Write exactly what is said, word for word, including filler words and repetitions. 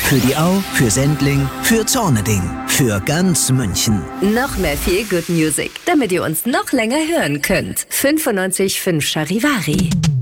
Für die Au, für Sendling, für Zorneding, für ganz München. Noch mehr Feel Good Music, damit ihr uns noch länger hören könnt. fünfundneunzig Komma fünf Charivari.